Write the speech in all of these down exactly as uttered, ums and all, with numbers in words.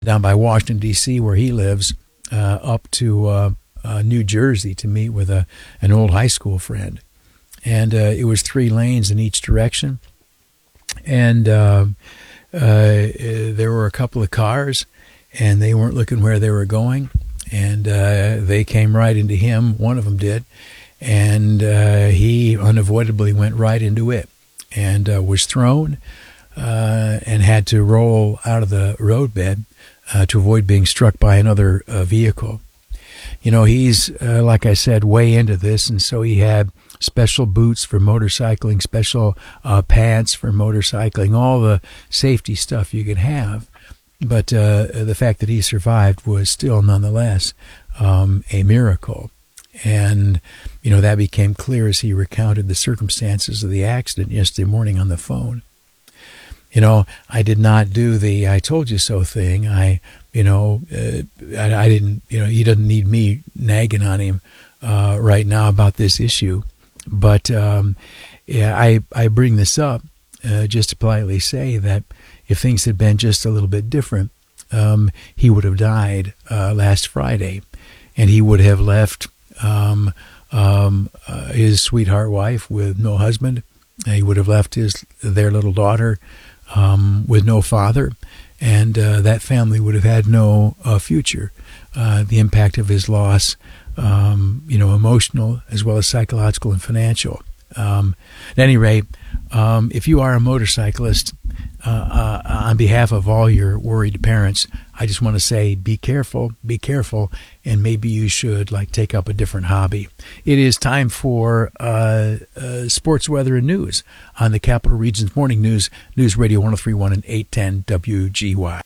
down by Washington, D C, where he lives, uh, up to uh, uh, New Jersey to meet with a an old high school friend. And uh, it was three lanes in each direction. And uh, uh, there were a couple of cars, and they weren't looking where they were going. And uh, they came right into him. One of them did. And uh, he unavoidably went right into it and uh, was thrown uh, and had to roll out of the roadbed uh, to avoid being struck by another uh, vehicle. You know, he's, uh, like I said, way into this, and so he had special boots for motorcycling, special uh, pants for motorcycling, all the safety stuff you could have. But uh, the fact that he survived was still nonetheless um, a miracle. And, you know, that became clear as he recounted the circumstances of the accident yesterday morning on the phone. You know, I did not do the I told you so thing. I, you know, uh, I, I didn't, you know, he doesn't need me nagging on him uh, right now about this issue. But, um, yeah, I, I bring this up uh, just to politely say that if things had been just a little bit different, um, he would have died uh, last Friday, and he would have left um, um, uh, his sweetheart wife with no husband. He would have left his their little daughter um, with no father, and uh, that family would have had no uh, future. Uh, the impact of his loss, um, you know, emotional as well as psychological and financial. Um, at any rate, um, if you are a motorcyclist, uh, uh, on behalf of all your worried parents, I just want to say be careful, be careful, and maybe you should like take up a different hobby. It is time for uh, uh, sports, weather, and news on the Capital Region's Morning News, News Radio one oh three point one and eight ten W G Y.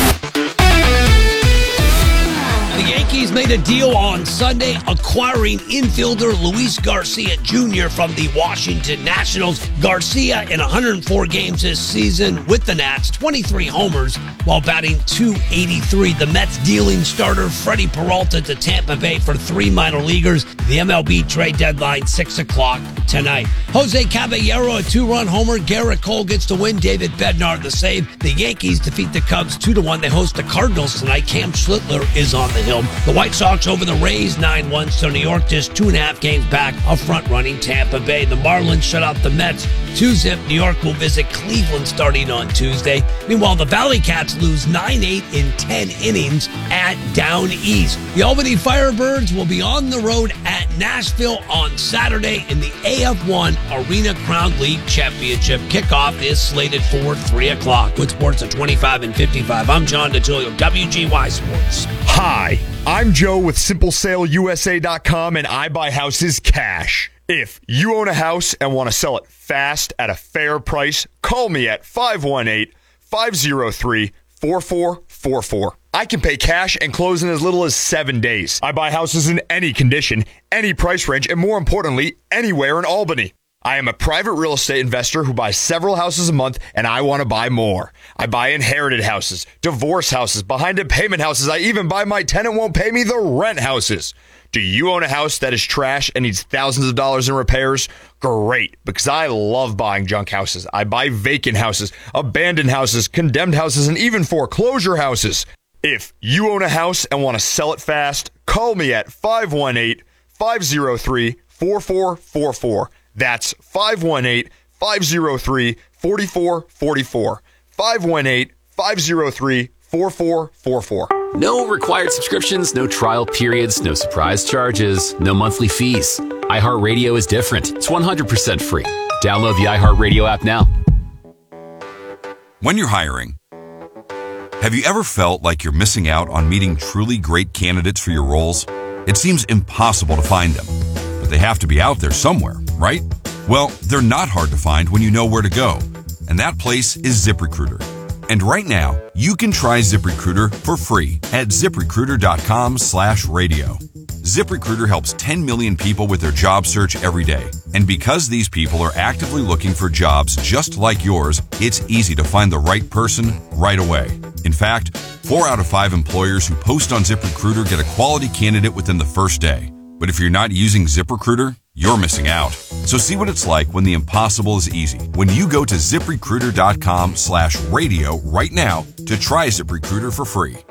The Yankees made a deal on Sunday acquiring infielder Luis Garcia Junior from the Washington Nationals. Garcia, in one hundred four games this season with the Nats, twenty-three homers while batting two eighty-three. The Mets dealing starter Freddie Peralta to Tampa Bay for three minor leaguers. The M L B trade deadline, six o'clock tonight. Jose Caballero, a two-run homer. Garrett Cole gets the win. David Bednar the save. The Yankees defeat the Cubs two to one. They host the Cardinals tonight. Cam Schlittler is on the hill. The White Sox over the Rays nine one, so New York just two and a half games back of front-running Tampa Bay. The Marlins shut out the Mets two zip. New York will visit Cleveland starting on Tuesday. Meanwhile, the Valley Cats lose nine eight in ten innings at Down East. The Albany Firebirds will be on the road at Nashville on Saturday in the A F one Arena Crown League Championship. Kickoff is slated for three o'clock. With sports at twenty-five and fifty-five, I'm John DeTilio, W G Y Sports. Hi, I'm Joe with Simple Sale U S A dot com, and I buy houses cash. If you own a house and want to sell it fast at a fair price, call me at five one eight, five oh three, four four four four. I can pay cash and close in as little as seven days. I buy houses in any condition, any price range, and more importantly, anywhere in Albany. I am a private real estate investor who buys several houses a month, and I want to buy more. I buy inherited houses, divorce houses, behind-in-payment houses. I even buy my tenant won't pay me the rent houses. Do you own a house that is trash and needs thousands of dollars in repairs? Great, because I love buying junk houses. I buy vacant houses, abandoned houses, condemned houses, and even foreclosure houses. If you own a house and want to sell it fast, call me at five one eight, five oh three, four four four four. That's five one eight, five oh three, four four four four. five one eight, five oh three, four four four four. No required subscriptions, no trial periods, no surprise charges, no monthly fees. iHeartRadio is different. It's one hundred percent free. Download the iHeartRadio app now. When you're hiring, have you ever felt like you're missing out on meeting truly great candidates for your roles? It seems impossible to find them, but they have to be out there somewhere, right? Well, they're not hard to find when you know where to go, and that place is ZipRecruiter. And right now, you can try ZipRecruiter for free at ZipRecruiter.com slash radio. ZipRecruiter helps ten million people with their job search every day. And because these people are actively looking for jobs just like yours, it's easy to find the right person right away. In fact, four out of five employers who post on ZipRecruiter get a quality candidate within the first day. But if you're not using ZipRecruiter, you're missing out. So see what it's like when the impossible is easy. When you go to ZipRecruiter.com slash radio right now to try ZipRecruiter for free.